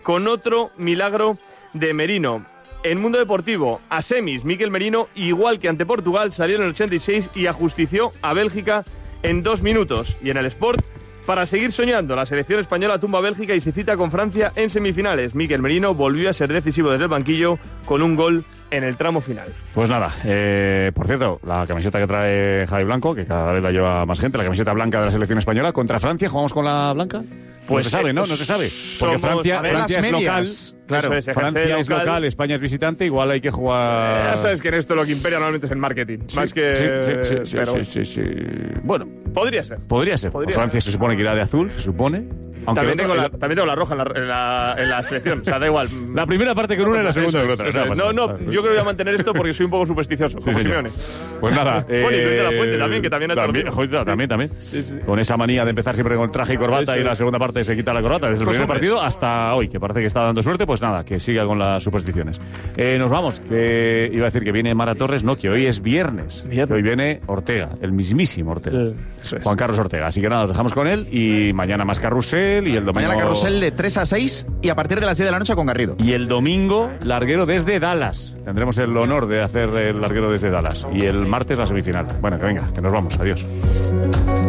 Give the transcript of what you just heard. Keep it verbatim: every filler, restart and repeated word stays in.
con otro milagro de Merino. En Mundo Deportivo, a semis, Mikel Merino, igual que ante Portugal, salió en el ochenta y seis y ajustició a Bélgica en dos minutos. Y en el Sport, para seguir soñando, la selección española tumba a Bélgica y se cita con Francia en semifinales. Mikel Merino volvió a ser decisivo desde el banquillo con un gol en el tramo final. Pues nada, eh, por cierto, la camiseta que trae Javi Blanco, que cada vez la lleva más gente, la camiseta blanca de la selección española, contra Francia, ¿jugamos con la blanca? Pues no se sabe, ¿no? No se sabe. Porque Francia, Francia es local. Claro, es, Francia es local. local, España es visitante, igual hay que jugar... Eh, ya sabes que en esto lo que impera normalmente es el marketing. Sí, más que... Sí, sí, sí, pero... sí, sí, sí. Bueno. Podría ser. Podría ser. Podría Francia ser. se supone que irá de azul, se supone. Aunque también, otro, tengo la, el... también tengo la roja en la, en, la, en la selección, o sea, da igual. La primera parte con una y la segunda con otra. Eso es. No, no, yo creo que voy a mantener esto porque soy un poco supersticioso, como sí, Simeone. Pues nada. Eh, bueno, y Luis de la Fuente también, que también ha hecho también, joder, también, también. Sí, sí. Con esa manía de empezar siempre con traje y corbata sí, y la segunda parte se quita la corbata desde el primer partido hasta hoy, que parece que está dando suerte, pues nada, que siga con las supersticiones. Eh, nos vamos, que iba a decir que viene Mara Torres, no, que hoy es viernes. viernes. Que hoy viene Ortega, el mismísimo Ortega. Eh, es. Juan Carlos Ortega. Así que nada, nos dejamos con él y mañana más carrusel y el domingo... Mañana carrusel de tres a seis y a partir de las diez de la noche con Garrido. Y el domingo, larguero desde Dallas. Tendremos el honor de hacer el larguero desde Dallas. Y el martes la semifinal. Bueno, que venga, que nos vamos. Adiós.